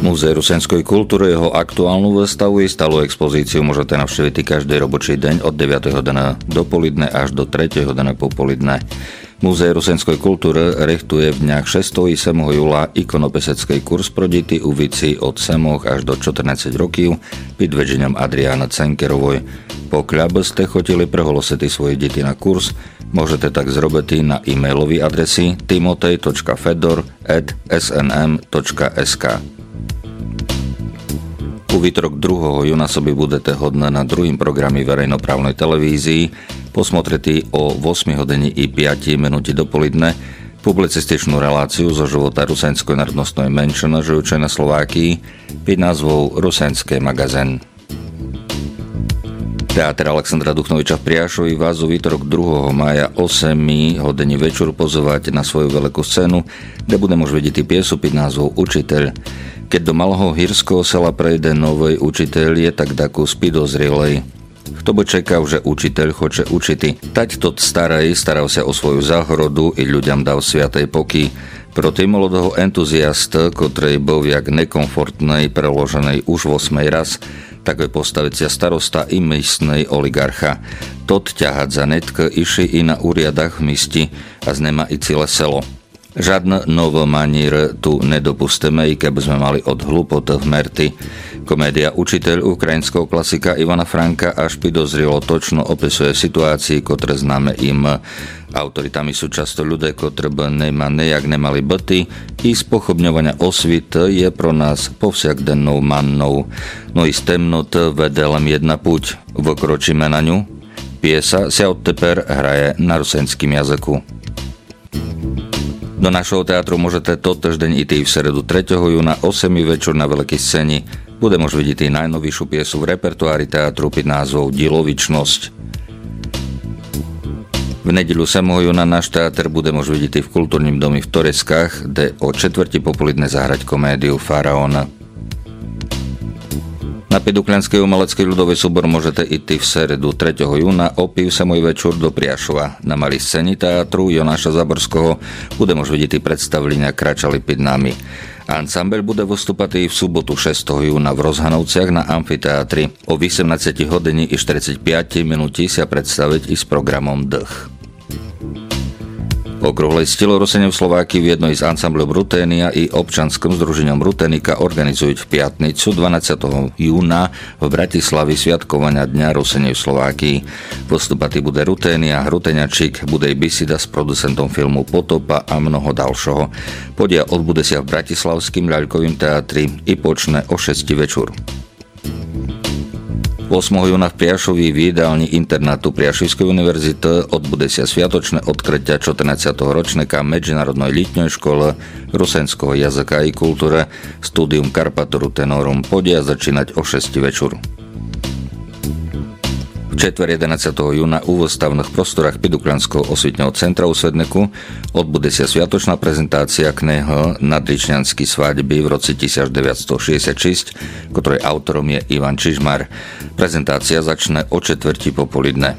Múzeum rusenskej kultúry, jeho aktuálnu výstavu i stálu expozíciu môžete navštíviť každý robočí deň od 9. dana do poludne až do 3. dana popoludne. Múzeum rusenskej kultúry richtuje v dňach 6. i 7. júla ikonopesecký kurz pro deti u vici od 7 až do 14 rokov pod vedením Adriána Cenkerovoj. Pokiaľ by ste chodili preholositi svoje deti na kurz, môžete tak zrobiť na e-mailový adresi timotej.fedor@snm.sk. U výtorok 2. júna soby budete hodné na druhým programe verejnoprávnej televízii posmotretí o 8 hodiny i 5 minúti dopoludne publicističnú reláciu zo života rusenskej národnostnej menšiny žijúcej na Slovákii pod názvou Rusenský magazín. Teatr Alexandra Duchnoviča v Priašovi vás u výtorok 2. mája 8 hodiny večer pozovať na svoju veľkú scénu, kde bude môž vidieť piesu pod názvou Učiteľ. Keď do malého hírského sela prejde nový učiteľ, je tak takú spidozrielej. Kto by čakal, že učiteľ choče učiti? Tať tot starej staral sa o svoju záhrodu i ľuďom dal sviatej poký. Proti molodého entuziasta, ktorý bol jak nekomfortnej, preloženej už 8 raz, takové postavicia starosta i místnej oligarcha. Tot ťahať za netk iši i na úriadach v misti a znema i celé selo. Žádne nové maníre tu nedopustíme, i keby sme mali od hlupot v merty. Komédia Učiteľ ukrajinského klasika Ivana Franka až podozrielo točno opisuje situácii, ktoré známe im. Autoritami sú často ľudia, ktorí by nejak nemali byty, i spochybňovania osvit je pro nás povsakdennou mannou. No i z temnot vede len jedna puť. Vokročíme na ňu. Piesa sa odteper hraje na rusenským jazyku. Do našho teatru môžete totež deň i v sredu 3. júna 8 večer na veľkej scéni. Bude môž vidieť i najnovejšiu piesu v repertoári teatru pod názvou Dilovičnosť. V nedeľu 7. júna náš teatr bude môž vidieť v kultúrnym domi v Toreskách, kde o 4. popoludne zahrať komédiu Faraón. Na Peduklianskej umeleckej ľudovej súbor môžete ísť v sredu 3. júna o 7. večer do Priašova. Na malej scéni teatru Jonáša Zaborského bude môž vidieť predstavenia Kračali pred nami. Ansambel bude vystúpať v sobotu 6. júna v Rozhanovciach na amfiteátri. O 18 hodiny i 45 minúti sa predstaviť i s programom Dch. Okrúhlej stilo Rusene v Slovákii v jednoj z ansamblov Ruténia i občanskom združením Rutenika organizujú v piatnicu 12. júna v Bratislavi sviatkovania Dňa Rusene v Slovákii. Vystúpať bude Ruténia, Hruteňačík, bude i bisida s producentom filmu Potopa a mnoho ďalšieho. Podia odbude sa v Bratislavským ľaľkovým teatri i počne o 6 večer. 8. júna v Priašovi v jedálni internátu Priašovskej univerzity odbude sa sviatočné odkrytia 14. ročníka Medzinárodnej letnej školy rusenského jazyka i kultúry Studium Carpathia Tenorum. Podia začínať o 6 večer. V četver 11. júna u výstavných prostorách Peduklianského osvietného centra u Svedneku odbude sa sviatočná prezentácia knihy Nadričňanský svadby v roci 1966, ktorej autorom je Ivan Čižmar. Prezentácia začne o 4. popoludne.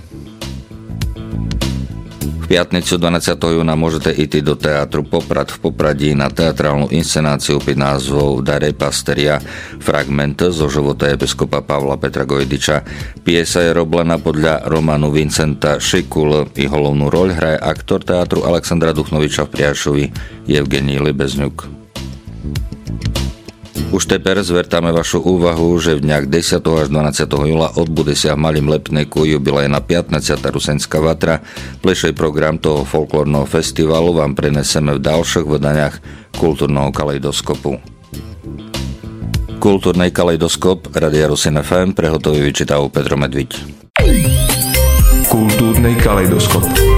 V piatnicu 12. júna môžete ísť do teatru Poprad v Popradí na teatrálnu inscenáciu pod názvou Darej Pasteria fragment zo života episkopa Pavla Petra Gojdiča. Piesa je roblená podľa románu Vincenta Šikul i hlavnú roľ hraje aktor teatru Alexandra Duchnoviča v Priašovi Evgenij Libezňuk. Už teper zvertáme vašu úvahu, že v dňach 10. až 12. júla odbude sa v Malým Lepneku jubilejná 15. rusenská vatra. Plešej program toho folklórneho festivalu vám preneseme v ďalších vydaniach kultúrneho kaleidoskopu. Kultúrnej kaleidoskop Radia Rusin FM prehotový vyčítal Petro Medviť. Kultúrnej kaleidoskop.